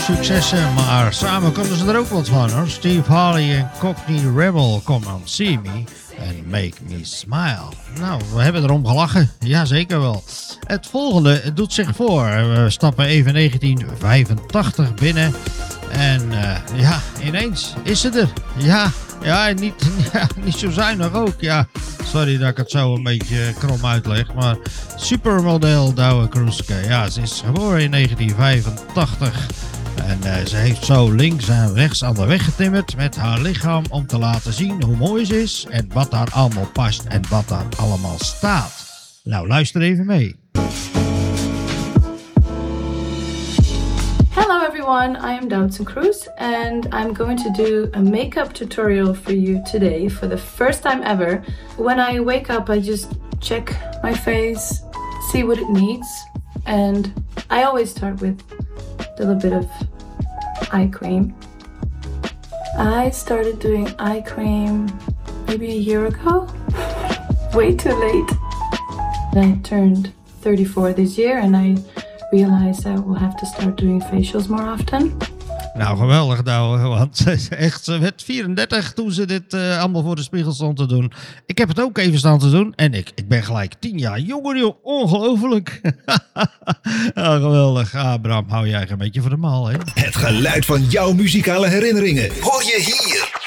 successen, maar samen konden ze er ook wat van, hoor. Steve Harley en Cockney Rebel, Come on See Me and Make Me Smile. Nou, we hebben erom gelachen, ja zeker wel. Het volgende doet zich voor. We stappen even 1985 binnen en ja, ineens is ze er. Ja, niet zo zuinig ook. Ja, sorry dat ik het zo een beetje krom uitleg, maar supermodel Douwe Kroeske. Ja, ze is geboren in 1985 en ze heeft zo links en rechts aan de weg getimmerd met haar lichaam om te laten zien hoe mooi ze is en wat daar allemaal past en wat daar allemaal staat. Nou, luister even mee. Hello everyone, I am Doutzen Cruz and I'm going to do a makeup tutorial for you today for the first time ever. When I wake up, I just check my face, see what it needs, and I always start with a little bit of eye cream. I started doing eye cream maybe a year ago, way too late. I turned 34 this year and I realized I will have to start doing facials more often. Nou, geweldig Douwe, want ze werd 34 toen ze dit allemaal voor de spiegel stond te doen. Ik heb het ook even staan te doen en ik ben gelijk 10 jaar jonger, joh. Ongelooflijk. Ja, geweldig. Bram, hou jij een beetje voor de mal, hè? Het geluid van jouw muzikale herinneringen hoor je hier.